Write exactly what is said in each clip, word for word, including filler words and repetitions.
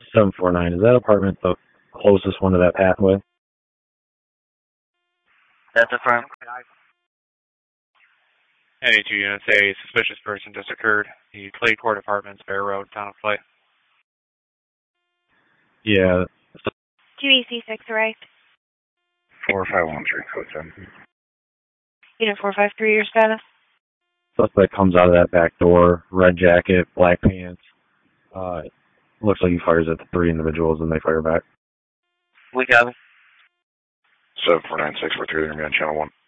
seven four nine, is that apartment the closest one to that pathway? That's affirmed. Any two units, a suspicious person just occurred. The Clay Court Apartments, Bear Road, town of Clay. Yeah. two E C six arrived. four five one three, code ten. Unit four five three, your status? Suspect comes out of that back door, red jacket, black pants. Uh, looks like he fires at the three individuals and they fire back. We got it. seven four nine six four three, they're going to be on channel one.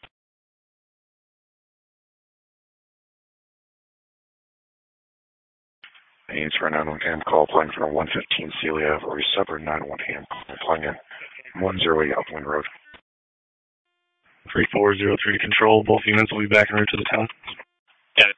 Aids for a nine one ham call, applying for a one fifteen Celia or a separate nine one ham call, applying in one zero eight Upland Road. three four zero three control, both units will be back en route to the town. Got it.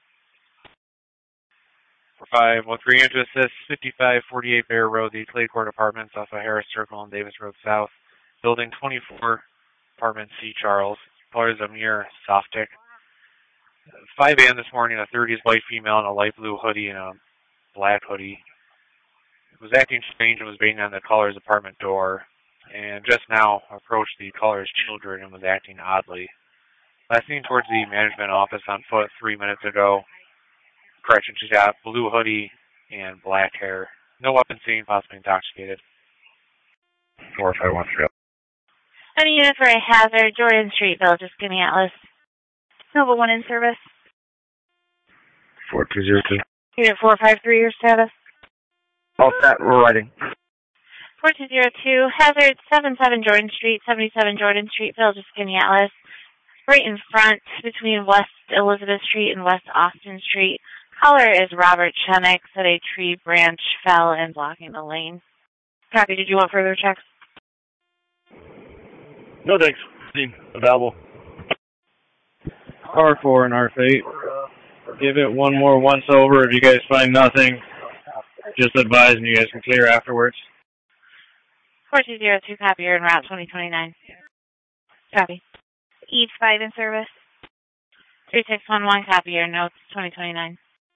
four five one three, enter assist, fifty-five forty-eight Bear Road, the Clay Court Apartments off of Harris Circle and Davis Road South. Building twenty-four, apartment C, Charles. Colors Amir Softic. five A M this morning, a thirties white female in a light blue hoodie and a black hoodie was acting strange and was banging on the caller's apartment door, and just now approached the caller's children and was acting oddly. Last seen towards the management office on foot three minutes ago. Correction, she's got blue hoodie and black hair. No weapon seen, possibly intoxicated. four five one three. Any unit for a hazard, Jordan Street, Villages, Guinea Atlas. Nova one in service. four two zero two. Unit four five three, your status? All set, we're ready. four two zero two, hazard seven seven Jordan Street, seventy-seven Jordan Street, Villages, Guinea Atlas. Right in front between West Elizabeth Street and West Austin Street. Caller is Robert Chenick, said a tree branch fell and blocking the lane. Copy, did you want further checks? No thanks. Team available. R four and R eight. Give it one more once over. If you guys find nothing, just advise and you guys can clear afterwards. four two zero two, copy, you're en route twenty twenty-nine. Copy. Eads five in service. three six one one, copy, your notes twenty twenty-nine.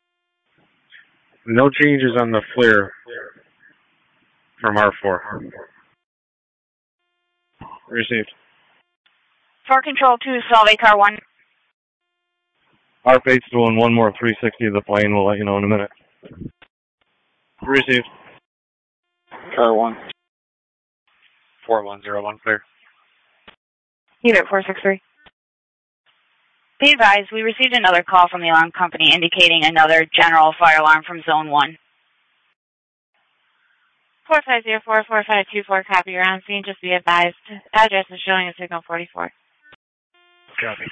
No changes on the flare from R four. Received. For control two, Solvay car one. R eight's doing one more three sixty of the plane. We'll let you know in a minute. Received. Car one. four one zero one, clear. Unit four six three. Be advised, we received another call from the alarm company indicating another general fire alarm from Zone one. four five zero four, four five two four, copy, you're on scene, just be advised. Address is showing a signal forty-four. Copy.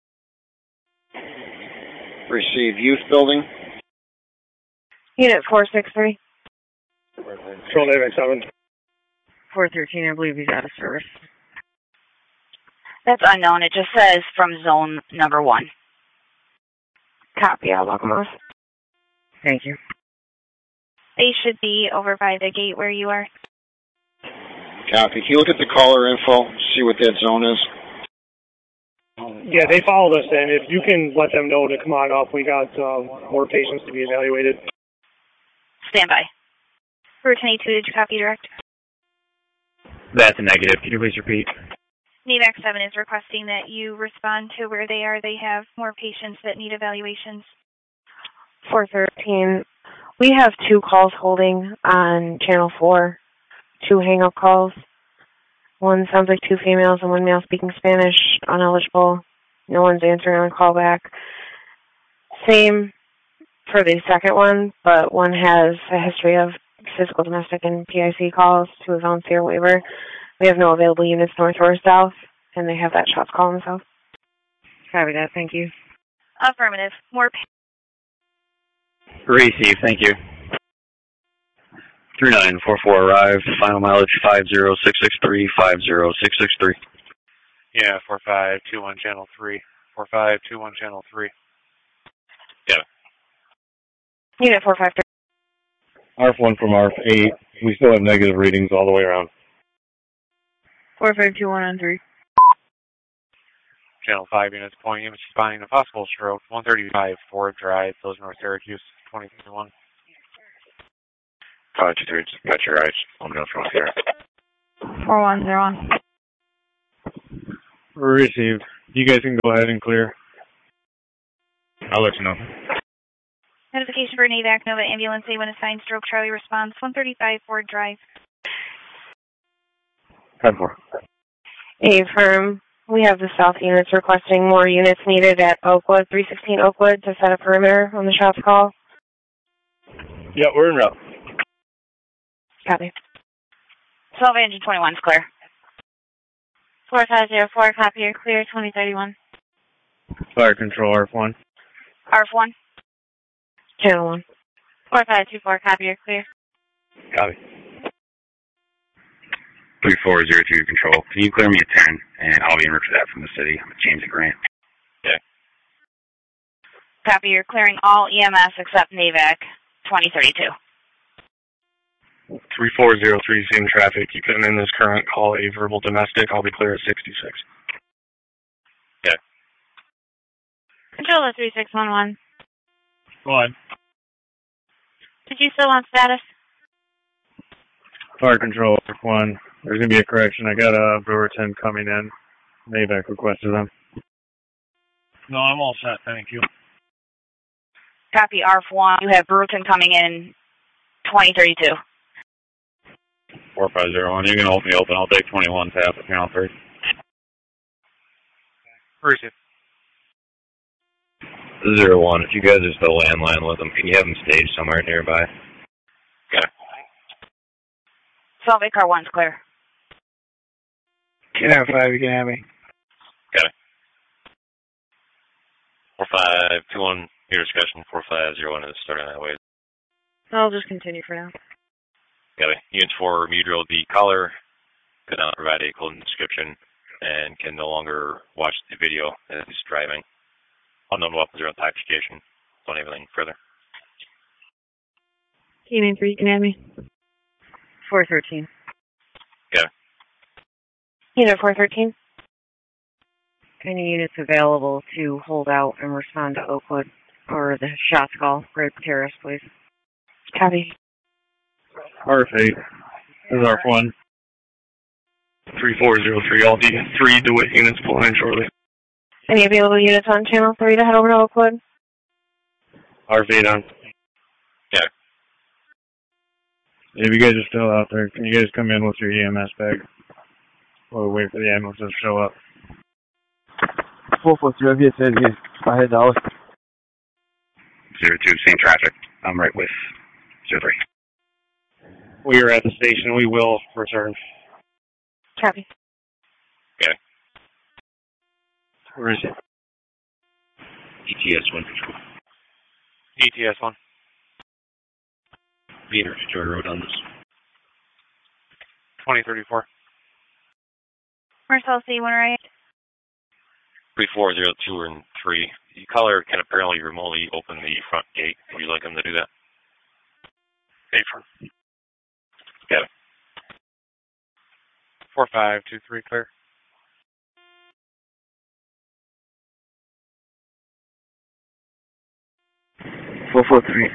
Receive youth building. Unit four six three. Control David seven. four thirteen, I believe he's out of service. That's unknown. It just says from zone number one. Copy, I'll log them off. Thank you. They should be over by the gate where you are. Copy. Can you look at the caller info, see what that zone is? Yeah, they followed us in. If you can let them know to come on up, we got uh, more patients to be evaluated. Stand by. Route twenty-two, did you copy direct? That's a negative. Can you please repeat? NEVAC seven is requesting that you respond to where they are. They have more patients that need evaluations. four thirteen. We have two calls holding on channel four. Two hang-up calls. One sounds like two females and one male speaking Spanish, uneligible. No one's answering on callback. Same for the second one, but one has a history of physical, domestic, and P I C calls to a volunteer waiver. We have no available units north or south, and they have that shots call in the south. Copy that, thank you. Affirmative. More Receive, thank you. three nine four four arrived. Final mileage five zero six six three, five zero six six three. Yeah, four five two one channel three. four five two one channel three. Yeah. Unit four five three. R one from R eight. We still have negative readings all the way around. four five two one on three. Channel five units pointing image responding to possible stroke. one thirty-five Ford Drive, Those North Syracuse, twenty twenty-one. five two three, got your eyes. I'm going from here. four one zero one. Received. You guys can go ahead and clear. I'll let you know. Notification for an A V A C Nova ambulance A one assigned stroke Charlie response one thirty-five Ford Drive. ten four. Affirm. We have the South units requesting more units needed at Oakwood, three sixteen Oakwood, to set a perimeter on the shots call. Yeah, we're in route. Copy. twelve engine twenty-one is clear. four five zero four, copy, you're clear, twenty thirty-one. Fire control, R F one. R F one. Channel one. four five two four, copy, you're clear. Copy. three four zero two control. Can you clear me at ten? And I'll be in route for that from the city. I'm James at Grant. Okay. Copy, you're clearing all E M S except NAVAC, twenty thirty-two. three four zero three, same traffic. You can in this current call a verbal domestic. I'll be clear at sixty-six. Okay. Controller three six one one. One. Did you still want status? Fire control, R F one. There's going to be a correction. I got a Brewerton coming in. Navac requested them. No, I'm all set, thank you. Copy, R F one. You have Brewerton coming in twenty thirty-two. four five zero one. You can hold me open. I'll take twenty-one tap at channel three. Receive. Zero one. If you guys are still landline with them, can you have them staged somewhere nearby? Okay. twelve car one's clear. Can have five, you can have me. Got it. four five two one, your discussion. four five zero one is starting that way. I'll just continue for now. Got it. Units for Mudro, the caller could not provide a clothing description and can no longer watch the video as he's driving. Unknown weapons or intoxication. Don't have anything further. Key name three, you can have me. four thirteen. Got it. Unit four thirteen. Any units available to hold out and respond to Oakwood or the shots call for terrorists, please. Copy. R F eight. This is R F one. three four zero three, all D three DeWitt units pulling in shortly. Any available units on channel three to head over to Oakwood? R F eight on. Yeah. If you guys are still out there, can you guys come in with your E M S bag? While we wait for the ambulances to show up. four four zero, yes, yes, yes. I head out. Zero two, same traffic. I'm right with zero three. We are at the station. We will return. Copy. Okay. Where is it? E T S one control. E T S one. Beaner, Joy Road on this. twenty thirty-four. Marcel C, one right. three four zero two and three. The caller can apparently remotely open the front gate. Would you like him to do that? Affirm. Got it. four five two three, clear. four four three.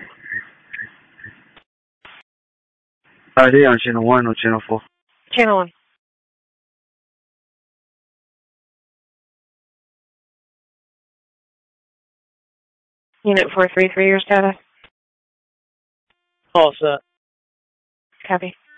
Are they on channel one or channel four? Channel one. Unit four three three, your status? All set. Copy.